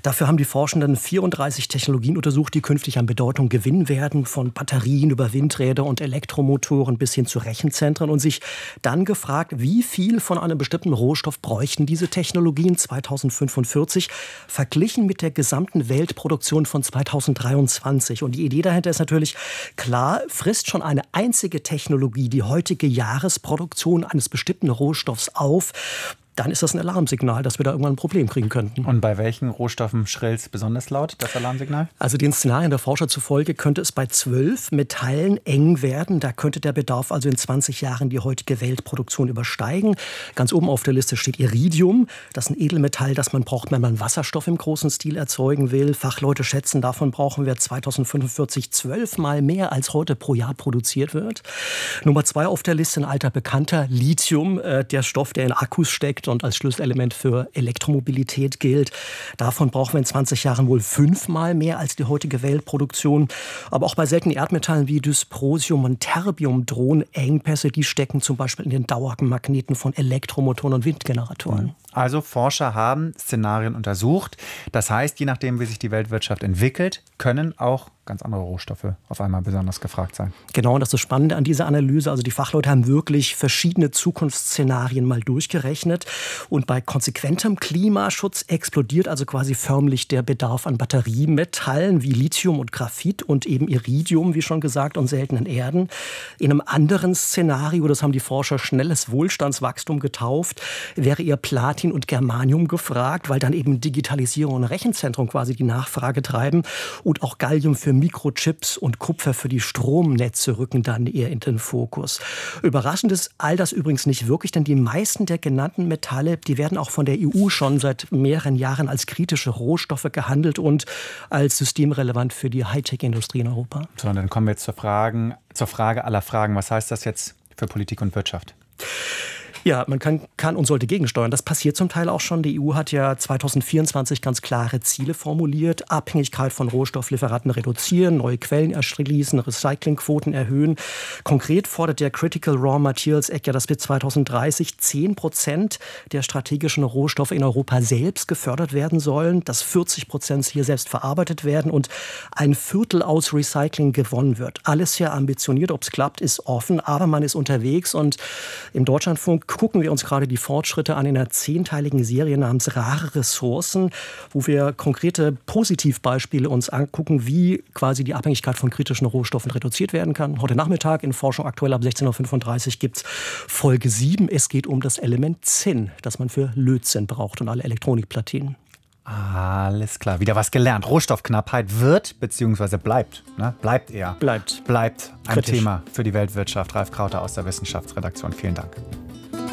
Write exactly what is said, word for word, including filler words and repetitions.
Dafür haben die Forschenden vierunddreißig Technologien untersucht, die künftig an Bedeutung gewinnen werden, von Batterien über Windräder und Elektromotoren bis hin zu Rechenzentren, und sich dann gefragt, wie viel von einem bestimmten Rohstoff bräuchten diese Technologien zweitausendfünfundvierzig, verglichen mit der gesamten Weltproduktion von zweitausenddreiundzwanzig. Und die Idee dahinter ist natürlich klar, frisst schon eine einzige Technologie die heutige Jahresproduktion eines bestimmten Rohstoffs auf, dann ist das ein Alarmsignal, dass wir da irgendwann ein Problem kriegen könnten. Und bei welchen Rohstoffen schrillt es besonders laut, das Alarmsignal? Also den Szenarien der Forscher zufolge könnte es bei zwölf Metallen eng werden. Da könnte der Bedarf also in zwanzig Jahren die heutige Weltproduktion übersteigen. Ganz oben auf der Liste steht Iridium. Das ist ein Edelmetall, das man braucht, wenn man Wasserstoff im großen Stil erzeugen will. Fachleute schätzen, davon brauchen wir zweitausendfünfundvierzig zwölfmal mehr, als heute pro Jahr produziert wird. Nummer zwei auf der Liste, ein alter Bekannter, Lithium, äh, der Stoff, der in Akkus steckt und als Schlüsselelement für Elektromobilität gilt. Davon brauchen wir in zwanzig Jahren wohl fünfmal mehr als die heutige Weltproduktion. Aber auch bei seltenen Erdmetallen wie Dysprosium und Terbium drohen Engpässe. Die stecken zum Beispiel in den Dauermagneten von Elektromotoren und Windgeneratoren. Also Forscher haben Szenarien untersucht. Das heißt, je nachdem, wie sich die Weltwirtschaft entwickelt, können auch ganz andere Rohstoffe auf einmal besonders gefragt sein. Genau, und das ist das Spannende an dieser Analyse. Also die Fachleute haben wirklich verschiedene Zukunftsszenarien mal durchgerechnet. Und bei konsequentem Klimaschutz explodiert also quasi förmlich der Bedarf an Batteriemetallen wie Lithium und Graphit und eben Iridium, wie schon gesagt, und seltenen Erden. In einem anderen Szenario, das haben die Forscher schnelles Wohlstandswachstum getauft, wäre eher Platin und Germanium gefragt, weil dann eben Digitalisierung und Rechenzentrum quasi die Nachfrage treiben. Und auch Gallium für Mikrochips und Kupfer für die Stromnetze rücken dann eher in den Fokus. Überraschend ist all das übrigens nicht wirklich, denn die meisten der genannten Metalle, die werden auch von der E U schon seit mehreren Jahren als kritische Rohstoffe gehandelt und als systemrelevant für die Hightech-Industrie in Europa. So, und dann kommen wir jetzt zur, Fragen, zur Frage aller Fragen. Was heißt das jetzt für Politik und Wirtschaft? Ja, man kann, kann und sollte gegensteuern. Das passiert zum Teil auch schon. Die E U hat ja zweitausendvierundzwanzig ganz klare Ziele formuliert. Abhängigkeit von Rohstofflieferanten reduzieren, neue Quellen erschließen, Recyclingquoten erhöhen. Konkret fordert der Critical Raw Materials Act ja, dass bis zweitausenddreißig zehn Prozent der strategischen Rohstoffe in Europa selbst gefördert werden sollen, dass vierzig Prozent hier selbst verarbeitet werden und ein Viertel aus Recycling gewonnen wird. Alles sehr ambitioniert. Ob es klappt, ist offen, aber man ist unterwegs. Und im Deutschlandfunk gucken wir uns gerade die Fortschritte an in einer zehnteiligen Serie namens Rare Ressourcen, wo wir konkrete Positivbeispiele uns angucken, wie quasi die Abhängigkeit von kritischen Rohstoffen reduziert werden kann. Heute Nachmittag in Forschung aktuell ab sechzehn Uhr fünfunddreißig gibt es Folge sieben. Es geht um das Element Zinn, das man für Lötzinn braucht und alle Elektronikplatinen. Alles klar, wieder was gelernt. Rohstoffknappheit wird bzw. bleibt, ne? bleibt eher. Bleibt. Bleibt ein Kritisch. Thema für die Weltwirtschaft. Ralf Krauter aus der Wissenschaftsredaktion. Vielen Dank.